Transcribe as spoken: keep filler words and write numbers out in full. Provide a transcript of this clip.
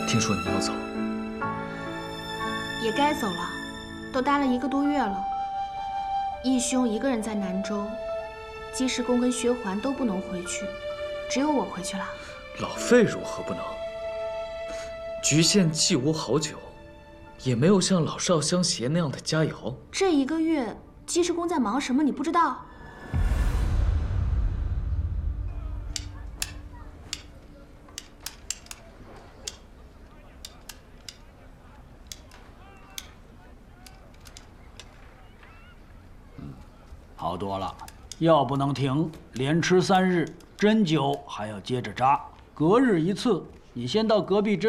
听说你要走， 也该走了，都待了一个多月了。义兄一个人在南州，姬师公跟薛环都不能回去，只有我回去了。 老费如何不能？局县既无好酒，也没有像老少相携那样的佳肴。 这一个月，姬师公在忙什么？你不知道？ 好多了，药不能停，连吃三日，针灸还要接着扎，隔日一次。你先到隔壁针。